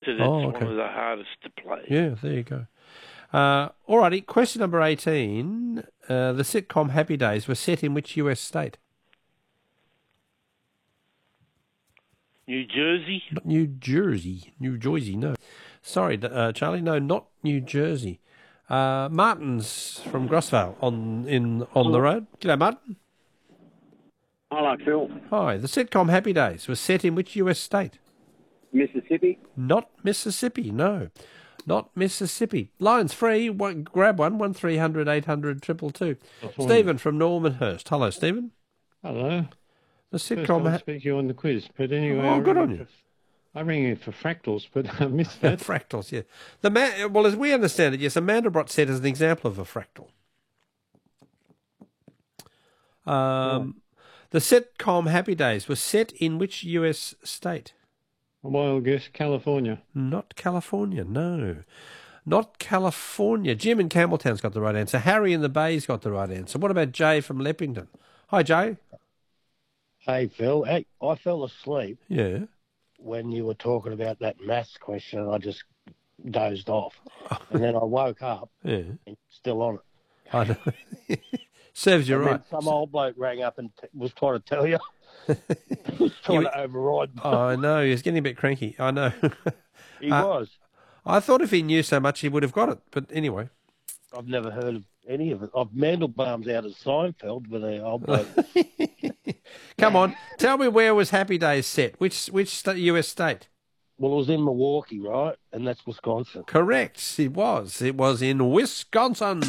because it's Oh, one okay. of the hardest to play. Yeah, there you go. All righty, question number 18. The sitcom Happy Days was set in which US state? New Jersey? Not New Jersey. New Jersey, no. Sorry, Charlie, no, not New Jersey. Martin's from Grossvale on the road. G'day, Martin. Hello, Phil. Hi. The sitcom Happy Days was set in which US state? Mississippi? Not Mississippi, no. Not Mississippi. Line's free. Grab one, 1300 800 222. Stephen from Normanhurst. Hello, Stephen. Hello. The First sitcom... time I speak to you on the quiz, but anyway... Oh, good on you. I rang in for fractals, but I missed that. Fractals, yeah. Well, as we understand it, yes, a Mandelbrot set is an example of a fractal. The sitcom Happy Days was set in which US state? A wild guess, California. Not California, no. Not California. Jim in Campbelltown's got the right answer. Harry in the Bay's got the right answer. What about Jay from Leppington? Hi, Jay. Hey, Phil. Hey, I fell asleep Yeah. when you were talking about that maths question. I just dozed off. And then I woke up Yeah. and it's still on it. I know. Serves you And right. then some old bloke rang up and was trying to tell you. He was trying to override me. I know. He was getting a bit cranky. I know. He was. I thought if he knew so much, he would have got it. But anyway. I've never heard of any of it. I've Mandelbaum's out of Seinfeld with an old bloke. Come on. Tell me where was Happy Days set? Which US state? Well, it was in Milwaukee, right? And that's Wisconsin. Correct. It was. It was in Wisconsin.